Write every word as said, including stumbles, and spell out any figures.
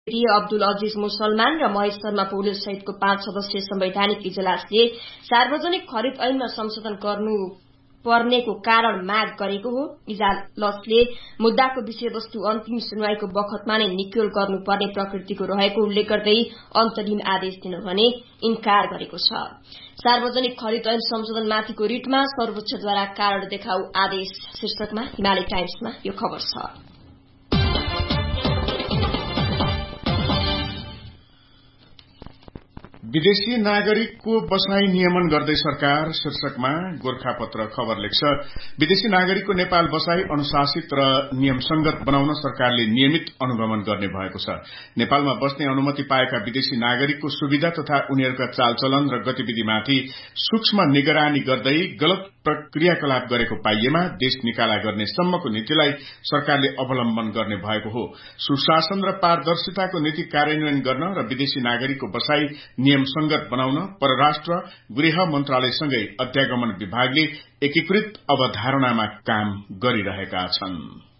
अब्दुल अजीज मुसलमान र महेश शर्मा पौडेल सहितको पाँच सदस्यीय संवैधानिक इजलासले सार्वजनिक खरिद ऐनमा संशोधन गर्नु पर्नेको कारण माग गरेको हो। इजलासले मुद्दाको विषयवस्तु अन्तिम सुनवाईको बखतमा नै निक्योल गर्नुपर्ने प्रकृतिको रहेको उल्लेख गर्दै अन्तरिम आदेश दिन भने इन्कार गरेको छ। सार्वजनिक खरिद ऐन संशोधनमाथिको रिटमा सर्वोच्चद्वारा कारण देखाउ आदेश शीर्षकमा हिमालय टाइम्समा यो खबर छ। विदेशी नागरिकको बसाई नियमन गर्दै सरकार शीर्षकमा गोर्खापत्र खबर लेख्छ। विदेशी नागरिकको नेपाल बसाई अनुशासित र नियमसंगत बनाउन सरकारले नियमित अनुगमन गर्ने भएको छ। नेपालमा बस्ने अनुमति पाएका विदेशी नागरिकको सुविधा तथा उनीहरूका चालचलन र गतिविधिमाथि सूक्ष्म निगरानी गर्दै गलत क्रियाकलाप गरेको पाइएमा देश निकाला गर्ने सम्मको नीतिलाई सरकारले अवलम्बन गर्ने भएको हो। सुशासन र पारदर्शिताको नीति कार्यान्वयन गर्न र विदेशी नागरिकको बसाई नियम संगत बनाउन परराष्ट्र गृह मन्त्रालयसँगै अध्यागमन विभागले एकीकृत अवधारणामा काम गरिरहेका छन्।